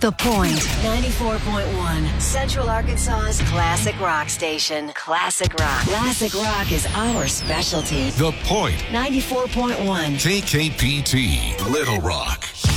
The Point. 94.1. Central Arkansas's classic rock station. Classic rock. Classic rock is our specialty. The Point. 94.1. KKPT, Little Rock.